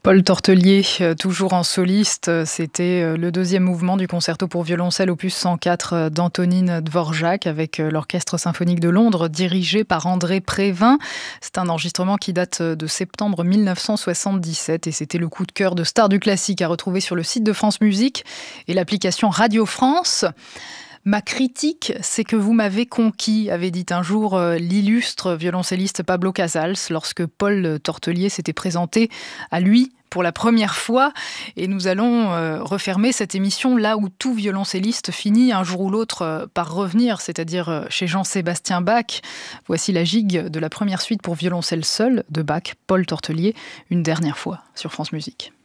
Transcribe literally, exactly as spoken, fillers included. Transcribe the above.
Paul Tortelier, euh, toujours en soliste, euh, c'était euh, le deuxième mouvement du concerto pour violoncelle opus cent quatre euh, d'Antonín Dvořák avec euh, l'Orchestre symphonique de Londres dirigé par André Prévin. C'est un enregistrement qui date euh, de septembre mille neuf cent soixante-dix-sept et c'était le coup de cœur de Stars du classique à retrouver sur le site de France Musique et l'application Radio France. Ma critique, c'est que vous m'avez conquis, avait dit un jour euh, l'illustre violoncelliste Pablo Casals lorsque Paul Tortelier s'était présenté à lui pour la première fois. Et nous allons euh, refermer cette émission là où tout violoncelliste finit un jour ou l'autre euh, par revenir, c'est-à-dire euh, chez Jean-Sébastien Bach. Voici la gigue de la première suite pour violoncelle seul de Bach, Paul Tortelier, une dernière fois sur France Musique.